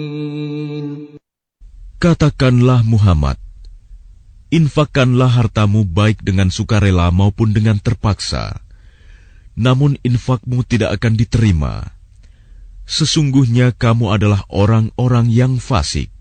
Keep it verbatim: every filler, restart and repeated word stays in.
Katakanlah Muhammad, infakkanlah hartamu baik dengan sukarela maupun dengan terpaksa, namun infakmu tidak akan diterima. Sesungguhnya kamu adalah orang-orang yang fasik.